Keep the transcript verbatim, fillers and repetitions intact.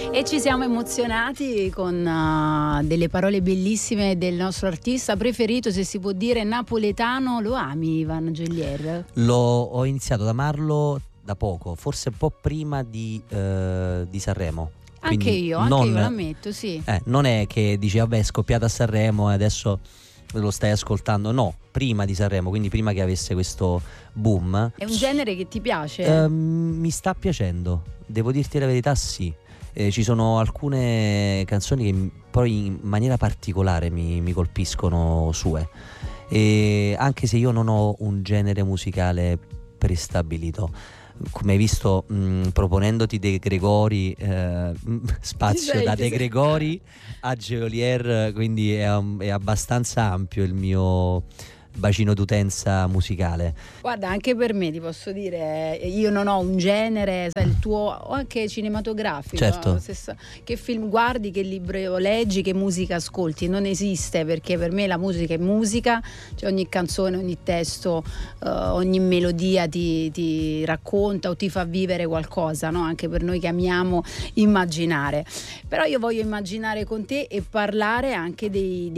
E ci siamo emozionati con uh, delle parole bellissime del nostro artista preferito, se si può dire, napoletano. Lo ami Ivan Geolier? Lo ho iniziato ad amarlo da poco, forse un po' prima di, eh, di Sanremo. Anche Quindi io, anche non, io l'ammetto, sì. Eh, non è che dici vabbè è scoppiata a Sanremo e adesso lo stai ascoltando, no, prima di Sanremo, quindi prima che avesse questo boom. È un genere che ti piace? Eh, mi sta piacendo, devo dirti la verità, sì. Eh, ci sono alcune canzoni che poi in maniera particolare mi, mi colpiscono sue, e anche se io non ho un genere musicale prestabilito, come hai visto, mh, proponendoti De Gregori, eh, spazio sei, da De sei... Gregori a Geolier, quindi è, è abbastanza ampio il mio bacino d'utenza musicale. Guarda, anche per me ti posso dire, io non ho un genere, sai, il tuo, o anche cinematografico, certo. No? Stesso, che film guardi, che libro leggi, che musica ascolti, non esiste, perché per me la musica è musica, cioè ogni canzone, ogni testo, uh, ogni melodia ti, ti racconta o ti fa vivere qualcosa, no? Anche per noi che amiamo immaginare. Però io voglio immaginare con te e parlare anche dei